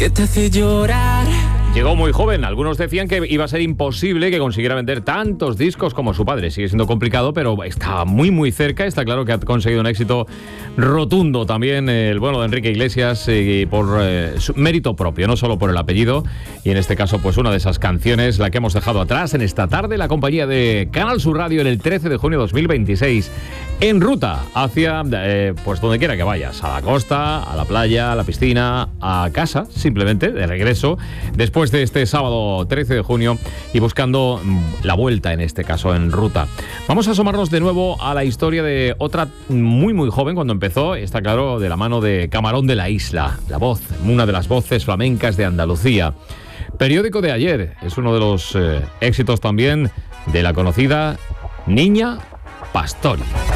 ¿Qué te hace llorar? Llegó muy joven. Algunos decían que iba a ser imposible que consiguiera vender tantos discos como su padre. Sigue siendo complicado, pero está muy cerca. Está claro que ha conseguido un éxito rotundo también el bueno de Enrique Iglesias, y por su mérito propio, no solo por el apellido. Y en este caso, pues una de esas canciones, la que hemos dejado atrás en esta tarde, la compañía de Canal Sur Radio en el 13 de junio de 2026. En ruta hacia, pues donde quiera que vayas. A la costa, a la playa, a la piscina, a casa, simplemente, de regreso. Después de este sábado 13 de junio y buscando la vuelta, en este caso en ruta. Vamos a asomarnos de nuevo a la historia de otra muy joven cuando empezó, está claro, de la mano de Camarón de la Isla, la voz, una de las voces flamencas de Andalucía. Periódico de ayer, es uno de los éxitos también de la conocida Niña Pastori.